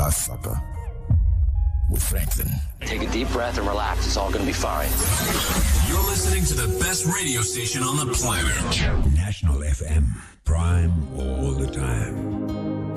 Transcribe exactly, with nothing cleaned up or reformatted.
Cocksucker with Franklin. Take a deep breath and relax. It's all going to be fine. You're listening to the best radio station on the planet. National F M. Prime all the time.